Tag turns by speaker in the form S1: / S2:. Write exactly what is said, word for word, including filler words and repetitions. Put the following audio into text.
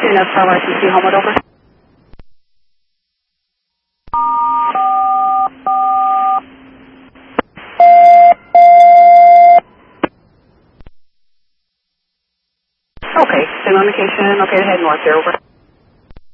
S1: N F five R C C, Homewood, over. Okay, same on location, okay, head north there, over.